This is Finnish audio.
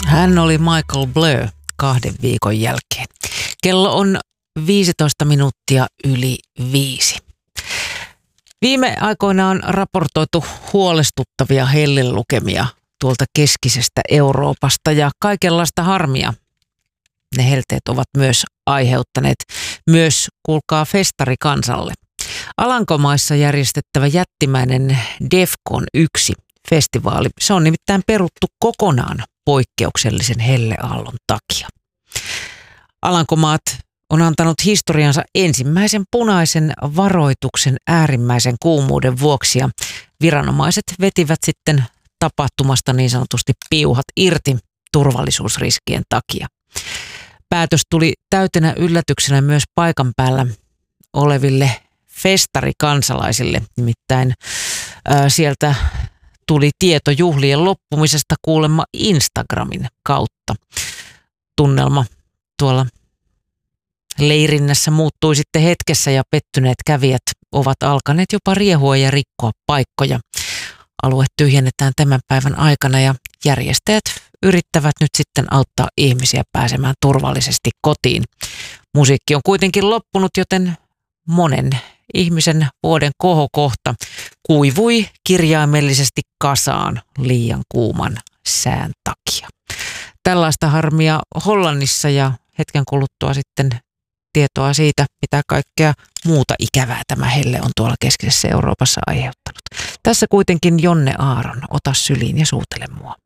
Hän oli Michael Blur 2 viikon jälkeen. Kello on 15 minuuttia yli 5. Viime aikoina on raportoitu huolestuttavia hellelukemia tuolta keskisestä Euroopasta ja kaikenlaista harmia. Ne helteet ovat myös aiheuttaneet myös, kuulkaa, festarikansalle. Alankomaissa järjestettävä jättimäinen Defqon 1 festivaali, se on nimittäin peruttu kokonaan poikkeuksellisen helleaallon takia. Alankomaat on antanut historiansa ensimmäisen punaisen varoituksen äärimmäisen kuumuuden vuoksi ja viranomaiset vetivät sitten tapahtumasta niin sanotusti piuhat irti turvallisuusriskien takia. Päätös tuli täytenä yllätyksenä myös paikan päällä oleville festarikansalaisille, nimittäin sieltä tuli tieto juhlien loppumisesta kuulemma Instagramin kautta. Tunnelma tuolla leirinnässä muuttui sitten hetkessä ja pettyneet kävijät ovat alkaneet jopa riehua ja rikkoa paikkoja. Alue tyhjennetään tämän päivän aikana ja järjestäjät yrittävät nyt sitten auttaa ihmisiä pääsemään turvallisesti kotiin. Musiikki on kuitenkin loppunut, joten monen ihmisen vuoden kohokohta kuivui kirjaimellisesti kasaan liian kuuman sään takia. Tällaista harmia Hollannissa ja hetken kuluttua sitten tietoa siitä, mitä kaikkea muuta ikävää tämä helle on tuolla keskisessä Euroopassa aiheuttanut. Tässä kuitenkin Jonne Aaron, ota syliin ja suutele mua.